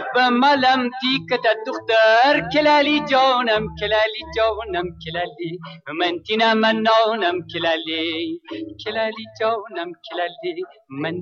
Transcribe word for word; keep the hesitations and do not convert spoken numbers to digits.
بملم تيكة الدختر كلالي جونم كلالي جونم كلالي من تنا منونم كلالي كلالي جونم كلالي من